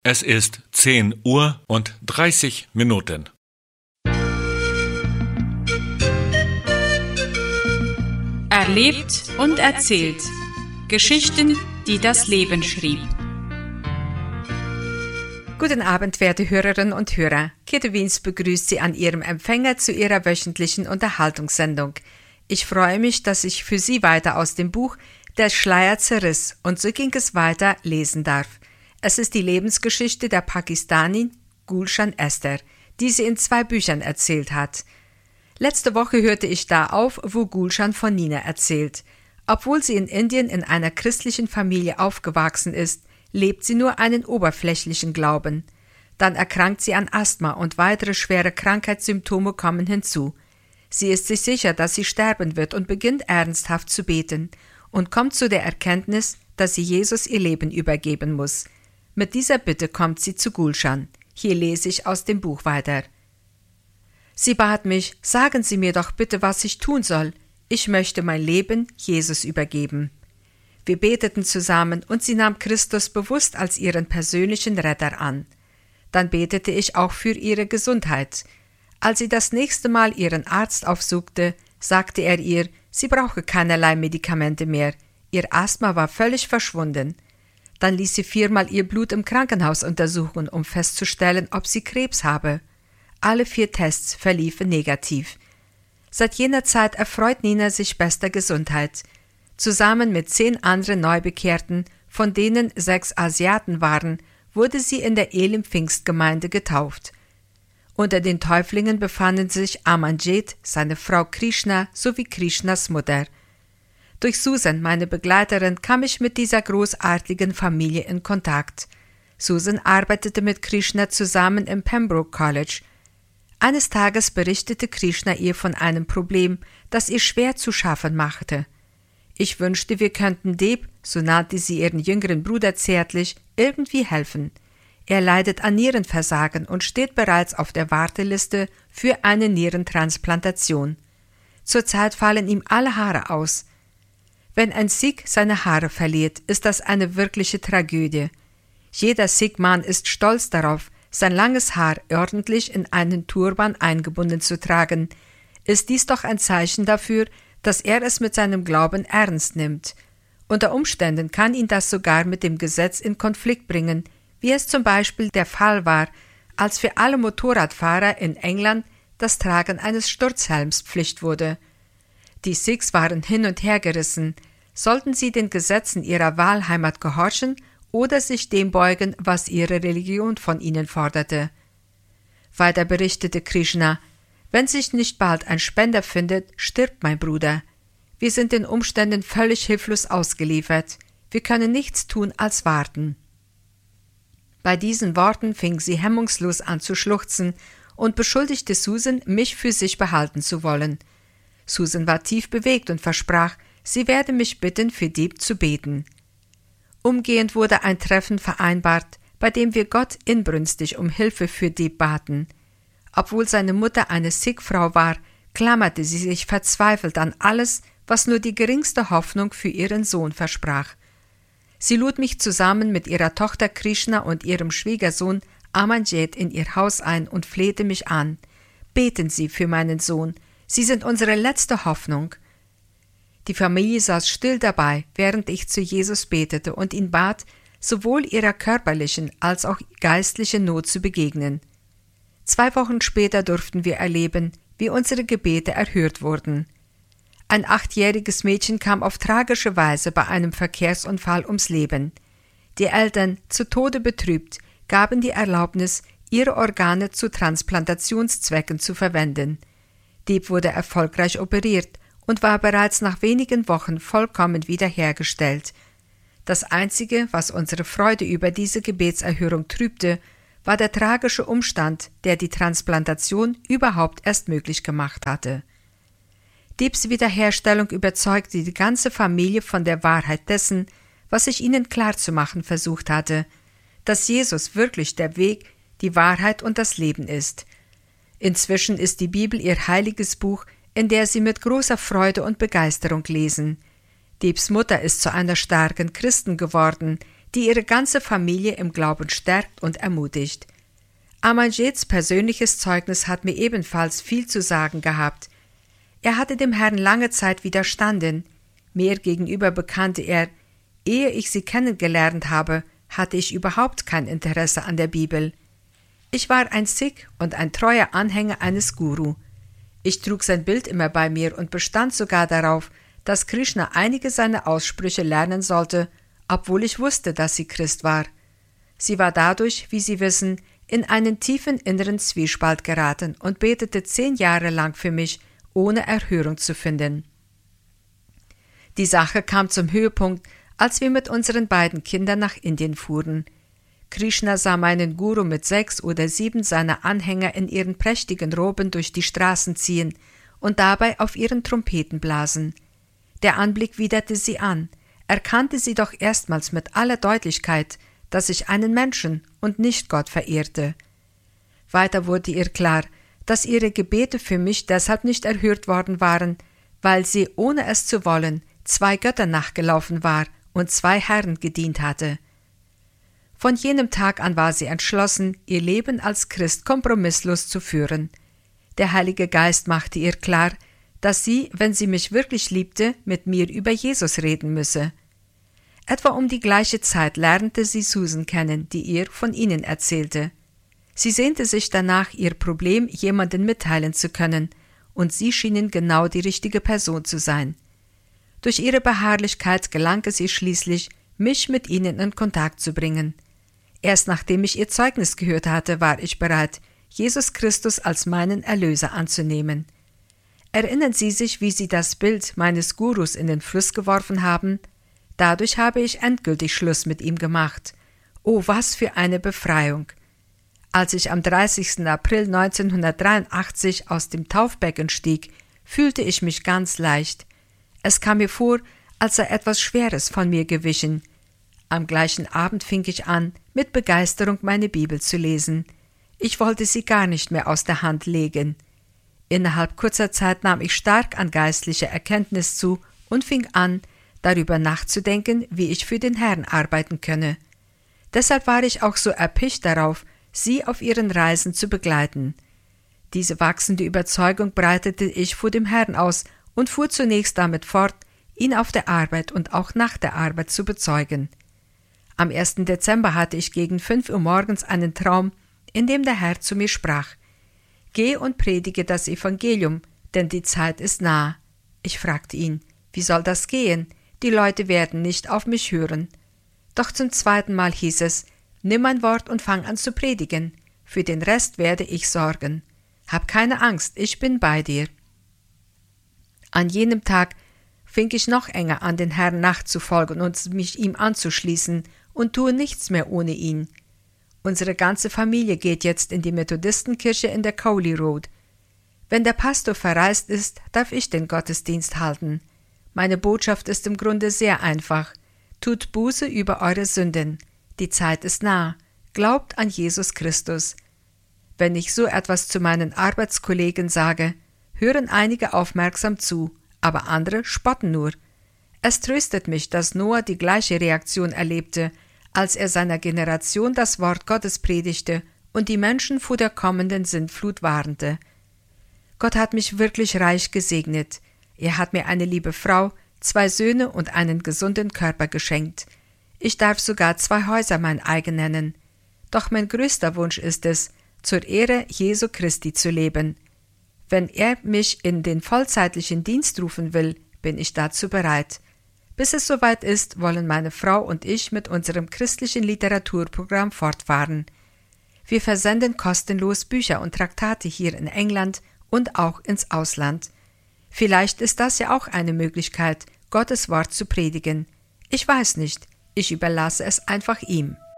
Es ist 10:30 Uhr. Erlebt und erzählt. Geschichten, die das Leben schrieb. Guten Abend, werte Hörerinnen und Hörer. Käthe Wiens begrüßt Sie an Ihrem Empfänger zu Ihrer wöchentlichen Unterhaltungssendung. Ich freue mich, dass ich für Sie weiter aus dem Buch Der Schleier zerriss und so ging es weiter lesen darf. Es ist die Lebensgeschichte der Pakistanin Gulshan Esther, die sie in 2 Büchern erzählt hat. Letzte Woche hörte ich da auf, wo Gulshan von Nina erzählt. Obwohl sie in Indien in einer christlichen Familie aufgewachsen ist, lebt sie nur einen oberflächlichen Glauben. Dann erkrankt sie an Asthma und weitere schwere Krankheitssymptome kommen hinzu. Sie ist sich sicher, dass sie sterben wird und beginnt ernsthaft zu beten und kommt zu der Erkenntnis, dass sie Jesus ihr Leben übergeben muss. Mit dieser Bitte kommt sie zu Gulshan. Hier lese ich aus dem Buch weiter. Sie bat mich, sagen Sie mir doch bitte, was ich tun soll. Ich möchte mein Leben Jesus übergeben. Wir beteten zusammen und sie nahm Christus bewusst als ihren persönlichen Retter an. Dann betete ich auch für ihre Gesundheit. Als sie das nächste Mal ihren Arzt aufsuchte, sagte er ihr, sie brauche keinerlei Medikamente mehr. Ihr Asthma war völlig verschwunden. Dann ließ sie 4-mal ihr Blut im Krankenhaus untersuchen, um festzustellen, ob sie Krebs habe. Alle 4 Tests verliefen negativ. Seit jener Zeit erfreut Nina sich bester Gesundheit. Zusammen mit 10 anderen Neubekehrten, von denen 6 Asiaten waren, wurde sie in der Elim-Pfingstgemeinde getauft. Unter den Täuflingen befanden sich Amanjit, seine Frau Krishna sowie Krishnas Mutter. Durch Susan, meine Begleiterin, kam ich mit dieser großartigen Familie in Kontakt. Susan arbeitete mit Krishna zusammen im Pembroke College. Eines Tages berichtete Krishna ihr von einem Problem, das ihr schwer zu schaffen machte. Ich wünschte, wir könnten Deb, so nannte sie ihren jüngeren Bruder zärtlich, irgendwie helfen. Er leidet an Nierenversagen und steht bereits auf der Warteliste für eine Nierentransplantation. Zurzeit fallen ihm alle Haare aus. Wenn ein Sikh seine Haare verliert, ist das eine wirkliche Tragödie. Jeder Sikh-Mann ist stolz darauf, sein langes Haar ordentlich in einen Turban eingebunden zu tragen. Ist dies doch ein Zeichen dafür, dass er es mit seinem Glauben ernst nimmt. Unter Umständen kann ihn das sogar mit dem Gesetz in Konflikt bringen, wie es zum Beispiel der Fall war, als für alle Motorradfahrer in England das Tragen eines Sturzhelms Pflicht wurde. Die Sikhs waren hin und her gerissen. Sollten sie den Gesetzen ihrer Wahlheimat gehorchen oder sich dem beugen, was ihre Religion von ihnen forderte? Weiter berichtete Krishna, wenn sich nicht bald ein Spender findet, stirbt mein Bruder. Wir sind den Umständen völlig hilflos ausgeliefert. Wir können nichts tun als warten. Bei diesen Worten fing sie hemmungslos an zu schluchzen und beschuldigte Susan, mich für sich behalten zu wollen. Susan war tief bewegt und versprach, sie werde mich bitten, für Deb zu beten. Umgehend wurde ein Treffen vereinbart, bei dem wir Gott inbrünstig um Hilfe für Deb baten. Obwohl seine Mutter eine Sikh-Frau war, klammerte sie sich verzweifelt an alles, was nur die geringste Hoffnung für ihren Sohn versprach. Sie lud mich zusammen mit ihrer Tochter Krishna und ihrem Schwiegersohn Amanjit in ihr Haus ein und flehte mich an. Beten Sie für meinen Sohn. Sie sind unsere letzte Hoffnung. Die Familie saß still dabei, während ich zu Jesus betete und ihn bat, sowohl ihrer körperlichen als auch geistlichen Not zu begegnen. 2 Wochen später durften wir erleben, wie unsere Gebete erhört wurden. Ein 8-jähriges Mädchen kam auf tragische Weise bei einem Verkehrsunfall ums Leben. Die Eltern, zu Tode betrübt, gaben die Erlaubnis, ihre Organe zu Transplantationszwecken zu verwenden. Deb wurde erfolgreich operiert und war bereits nach wenigen Wochen vollkommen wiederhergestellt. Das Einzige, was unsere Freude über diese Gebetserhörung trübte, war der tragische Umstand, der die Transplantation überhaupt erst möglich gemacht hatte. Debs Wiederherstellung überzeugte die ganze Familie von der Wahrheit dessen, was ich ihnen klarzumachen versucht hatte, dass Jesus wirklich der Weg, die Wahrheit und das Leben ist. Inzwischen ist die Bibel ihr heiliges Buch, in der sie mit großer Freude und Begeisterung lesen. Debs Mutter ist zu einer starken Christin geworden, die ihre ganze Familie im Glauben stärkt und ermutigt. Amanjets persönliches Zeugnis hat mir ebenfalls viel zu sagen gehabt. Er hatte dem Herrn lange Zeit widerstanden. Mir gegenüber bekannte er, ehe ich sie kennengelernt habe, hatte ich überhaupt kein Interesse an der Bibel. Ich war ein Sikh und ein treuer Anhänger eines Guru. Ich trug sein Bild immer bei mir und bestand sogar darauf, dass Krishna einige seiner Aussprüche lernen sollte, obwohl ich wusste, dass sie Christ war. Sie war dadurch, wie Sie wissen, in einen tiefen inneren Zwiespalt geraten und betete 10 Jahre lang für mich, ohne Erhörung zu finden. Die Sache kam zum Höhepunkt, als wir mit unseren beiden Kindern nach Indien fuhren. Krishna sah meinen Guru mit 6 oder 7 seiner Anhänger in ihren prächtigen Roben durch die Straßen ziehen und dabei auf ihren Trompeten blasen. Der Anblick widerte sie an, erkannte sie doch erstmals mit aller Deutlichkeit, dass ich einen Menschen und nicht Gott verehrte. Weiter wurde ihr klar, dass ihre Gebete für mich deshalb nicht erhört worden waren, weil sie, ohne es zu wollen, 2 Göttern nachgelaufen war und 2 Herren gedient hatte. Von jenem Tag an war sie entschlossen, ihr Leben als Christ kompromisslos zu führen. Der Heilige Geist machte ihr klar, dass sie, wenn sie mich wirklich liebte, mit mir über Jesus reden müsse. Etwa um die gleiche Zeit lernte sie Susan kennen, die ihr von ihnen erzählte. Sie sehnte sich danach, ihr Problem jemandem mitteilen zu können, und sie schienen genau die richtige Person zu sein. Durch ihre Beharrlichkeit gelang es ihr schließlich, mich mit ihnen in Kontakt zu bringen. Erst nachdem ich ihr Zeugnis gehört hatte, war ich bereit, Jesus Christus als meinen Erlöser anzunehmen. Erinnern Sie sich, wie Sie das Bild meines Gurus in den Fluss geworfen haben? Dadurch habe ich endgültig Schluss mit ihm gemacht. Oh, was für eine Befreiung! Als ich am 30. April 1983 aus dem Taufbecken stieg, fühlte ich mich ganz leicht. Es kam mir vor, als sei etwas Schweres von mir gewichen. Am gleichen Abend fing ich an, mit Begeisterung meine Bibel zu lesen. Ich wollte sie gar nicht mehr aus der Hand legen. Innerhalb kurzer Zeit nahm ich stark an geistlicher Erkenntnis zu und fing an, darüber nachzudenken, wie ich für den Herrn arbeiten könne. Deshalb war ich auch so erpicht darauf, sie auf ihren Reisen zu begleiten. Diese wachsende Überzeugung breitete ich vor dem Herrn aus und fuhr zunächst damit fort, ihn auf der Arbeit und auch nach der Arbeit zu bezeugen. Am 1. Dezember hatte ich gegen 5 Uhr morgens einen Traum, in dem der Herr zu mir sprach: »Geh und predige das Evangelium, denn die Zeit ist nah.« Ich fragte ihn: »Wie soll das gehen? Die Leute werden nicht auf mich hören.« Doch zum 2. Mal hieß es: »Nimm mein Wort und fang an zu predigen. Für den Rest werde ich sorgen. Hab keine Angst, ich bin bei dir.« An jenem Tag fing ich noch enger an, den Herrn nachzufolgen und mich ihm anzuschließen und tue nichts mehr ohne ihn. Unsere ganze Familie geht jetzt in die Methodistenkirche in der Cowley Road. Wenn der Pastor verreist ist, darf ich den Gottesdienst halten. Meine Botschaft ist im Grunde sehr einfach. Tut Buße über eure Sünden. Die Zeit ist nah. Glaubt an Jesus Christus. Wenn ich so etwas zu meinen Arbeitskollegen sage, hören einige aufmerksam zu, aber andere spotten nur. Es tröstet mich, dass Noah die gleiche Reaktion erlebte, als er seiner Generation das Wort Gottes predigte und die Menschen vor der kommenden Sintflut warnte. Gott hat mich wirklich reich gesegnet. Er hat mir eine liebe Frau, 2 Söhne und einen gesunden Körper geschenkt. Ich darf sogar 2 Häuser mein eigen nennen. Doch mein größter Wunsch ist es, zur Ehre Jesu Christi zu leben. Wenn er mich in den vollzeitlichen Dienst rufen will, bin ich dazu bereit. Bis es soweit ist, wollen meine Frau und ich mit unserem christlichen Literaturprogramm fortfahren. Wir versenden kostenlos Bücher und Traktate hier in England und auch ins Ausland. Vielleicht ist das ja auch eine Möglichkeit, Gottes Wort zu predigen. Ich weiß nicht, ich überlasse es einfach ihm.